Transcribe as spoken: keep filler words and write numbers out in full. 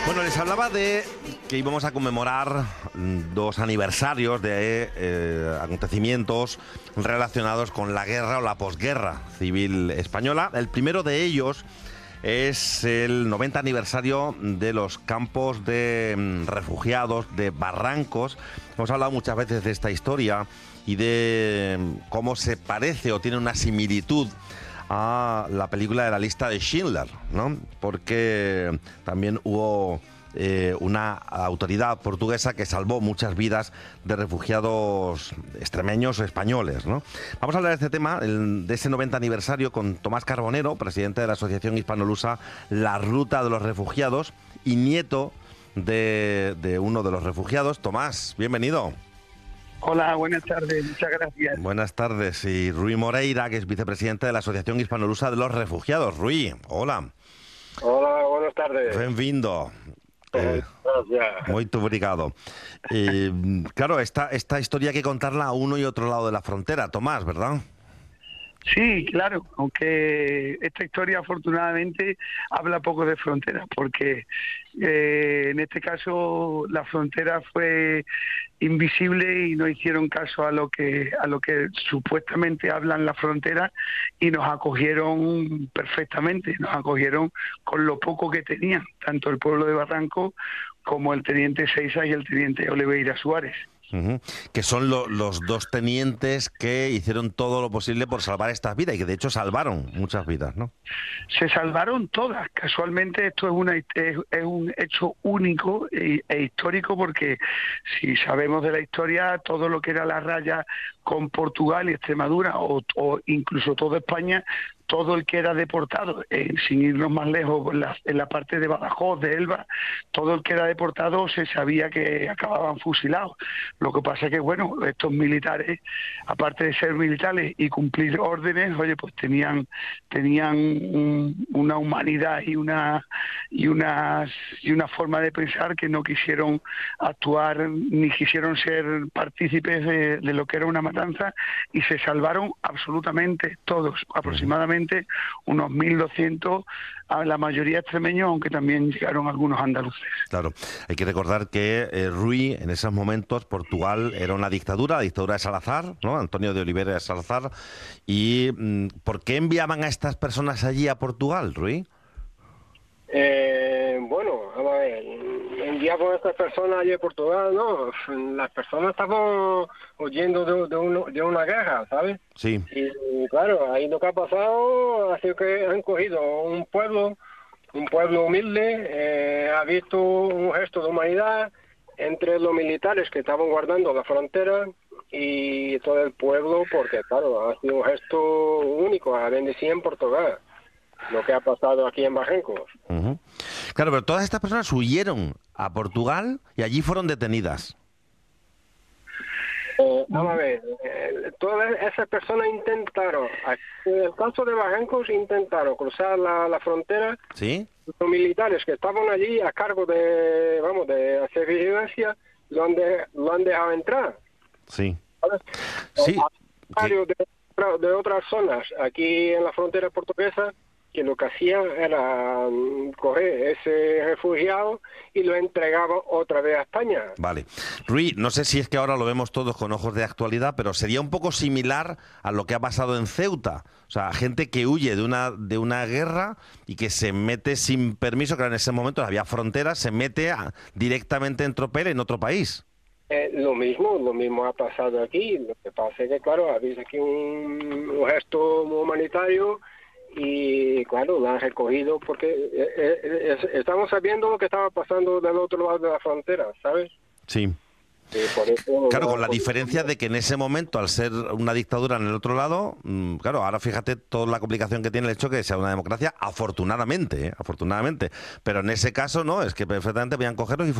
Bueno, les hablaba de que íbamos a conmemorar dos aniversarios de eh, acontecimientos relacionados con la guerra o la posguerra civil española. El primero de ellos es el noventa aniversario de los campos de mm, refugiados de Barrancos. Hemos hablado muchas veces de esta historia y de mm, cómo se parece o tiene una similitud a la película de la lista de Schindler, ¿no? Porque también hubo eh, una autoridad portuguesa que salvó muchas vidas de refugiados extremeños o españoles, ¿no? Vamos a hablar de este tema, el, de ese noventa aniversario, con Tomás Carbonero, presidente de la Asociación Hispanolusa La Ruta de los Refugiados y nieto de, de uno de los refugiados. Tomás, bienvenido. Hola, buenas tardes, muchas gracias. Buenas tardes. Y Rui Moreira, que es vicepresidente de la Asociación Hispanolusa de los Refugiados. Rui, hola. Hola, buenas tardes. Bienvenido. Eh, gracias. Muy obrigado. Eh, claro, esta, esta historia hay que contarla a uno y otro lado de la frontera, Tomás, ¿verdad? Sí, claro, aunque esta historia afortunadamente habla poco de fronteras, porque eh, en este caso la frontera fue invisible y no hicieron caso a lo que a lo que supuestamente hablan las fronteras y nos acogieron perfectamente, nos acogieron con lo poco que tenían, tanto el pueblo de Barranco como el teniente Seiza y el teniente Oliveira Suárez. Uh-huh. Que son lo, los dos tenientes que hicieron todo lo posible por salvar estas vidas y que de hecho salvaron muchas vidas, ¿no? Se salvaron todas. Casualmente esto es, una, es, es un hecho único e, e histórico, porque si sabemos de la historia, todo lo que era la raya con Portugal y Extremadura o, o incluso toda España, todo el que era deportado, eh, sin irnos más lejos, en la, en la parte de Badajoz, de Elba, todo el que era deportado se sabía que acababan fusilados. Lo que pasa es que, bueno, estos militares, aparte de ser militares y cumplir órdenes, oye, pues tenían tenían un, una humanidad y una y una y una forma de pensar que no quisieron actuar ni quisieron ser partícipes de, de lo que era una matanza, y se salvaron absolutamente todos, aproximadamente unos mil doscientos, a la mayoría extremeños, aunque también llegaron algunos andaluces. Claro, hay que recordar que eh, Rui, en esos momentos, Portugal era una dictadura, la dictadura de Salazar, ¿no? Antonio de Oliveira de Salazar. ¿Y mm, por qué enviaban a estas personas allí a Portugal, Rui? Eh, bueno, vamos a ver, enviamos a estas personas allí a Portugal, ¿no? Las personas estaban huyendo de, de, uno, de una guerra, ¿sabes? Sí. Y claro, ahí lo que ha pasado ha sido que han cogido un pueblo, un pueblo humilde, eh, ha visto un gesto de humanidad entre los militares que estaban guardando la frontera y todo el pueblo, porque claro, ha sido un gesto único, a bendecir en Portugal lo que ha pasado aquí en Barrancos. Uh-huh. Claro, pero todas estas personas huyeron a Portugal y allí fueron detenidas. Eh, vamos a ver, eh, todas esas personas intentaron, en el caso de Barrancos, intentaron cruzar la, la frontera. ¿Sí? Los militares que estaban allí a cargo de, vamos, de hacer vigilancia, lo han, de, lo han dejado entrar. Sí. ¿Sabes? Sí. Varios de, de otras zonas aquí en la frontera portuguesa, que lo que hacían era um, coger ese refugiado y lo entregaban otra vez a España. Vale. Rui, no sé si es que ahora lo vemos todos con ojos de actualidad, pero sería un poco similar a lo que ha pasado en Ceuta. O sea, gente que huye de una, de una guerra y que se mete sin permiso, que en ese momento había fronteras, se mete a, directamente en tropel en otro país. Eh, lo mismo, lo mismo ha pasado aquí. Lo que pasa es que, claro, habéis aquí un, un gesto humanitario y claro, la han recogido porque eh, eh, estamos sabiendo lo que estaba pasando del otro lado de la frontera, ¿sabes? Sí. Y por eso, claro, con la por diferencia de que en ese momento, al ser una dictadura en el otro lado, mmm, claro, ahora fíjate toda la complicación que tiene el hecho de que sea una democracia, afortunadamente, ¿eh? afortunadamente. Pero en ese caso no, es que perfectamente podían cogerlos y